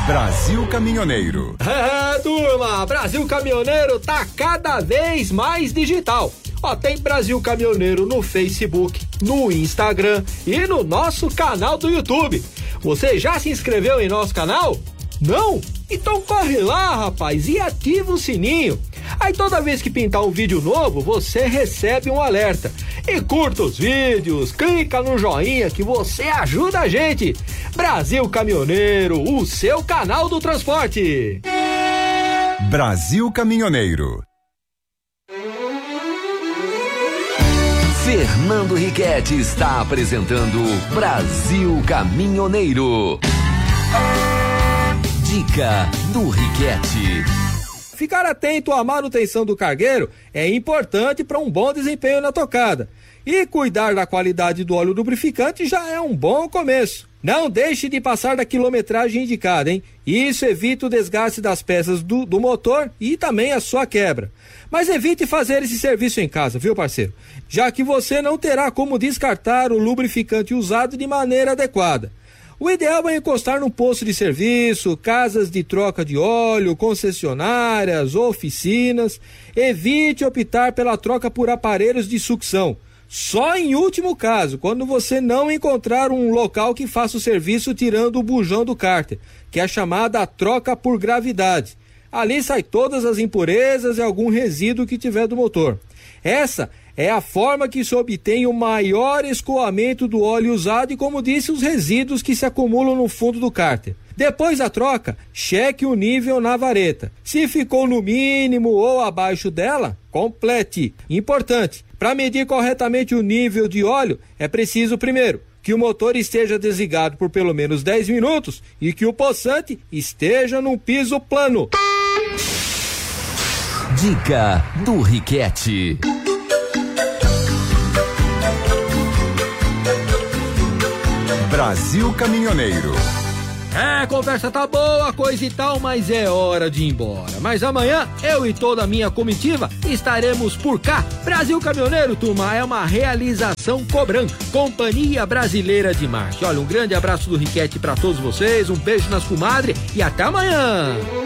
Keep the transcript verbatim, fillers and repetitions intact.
Brasil Caminhoneiro. É, turma, Brasil Caminhoneiro tá cada vez mais digital. Ó, tem Brasil Caminhoneiro no Facebook, no Instagram e no nosso canal do YouTube. Você já se inscreveu em nosso canal? Não? Então corre lá, rapaz, e ativa o sininho. Aí toda vez que pintar um vídeo novo, você recebe um alerta. E curta os vídeos, clica no joinha que você ajuda a gente. Brasil Caminhoneiro, o seu canal do transporte. Brasil Caminhoneiro. Fernando Riquetti está apresentando Brasil Caminhoneiro. Dica do Riquetti. Ficar atento à manutenção do cargueiro é importante para um bom desempenho na tocada. E cuidar da qualidade do óleo lubrificante já é um bom começo. Não deixe de passar da quilometragem indicada, hein? Isso evita o desgaste das peças do, do motor e também a sua quebra. Mas evite fazer esse serviço em casa, viu, parceiro? Já que você não terá como descartar o lubrificante usado de maneira adequada. O ideal é encostar num posto de serviço, casas de troca de óleo, concessionárias, oficinas. Evite optar pela troca por aparelhos de sucção. Só em último caso, quando você não encontrar um local que faça o serviço tirando o bujão do cárter, que é a chamada troca por gravidade. Ali sai todas as impurezas e algum resíduo que tiver do motor. Essa é a forma que se obtém o maior escoamento do óleo usado e, como disse, os resíduos que se acumulam no fundo do cárter. Depois da troca, cheque o nível na vareta. Se ficou no mínimo ou abaixo dela, complete. Importante, para medir corretamente o nível de óleo, é preciso, primeiro, que o motor esteja desligado por pelo menos dez minutos e que o poçante esteja num piso plano. Dica do Riquetti. Brasil Caminhoneiro. É, conversa tá boa, coisa e tal, mas é hora de ir embora. Mas amanhã, eu e toda a minha comitiva estaremos por cá. Brasil Caminhoneiro, turma, é uma realização Cobran, Companhia Brasileira de Marketing. Olha, um grande abraço do Riquetti pra todos vocês, um beijo nas comadres e até amanhã.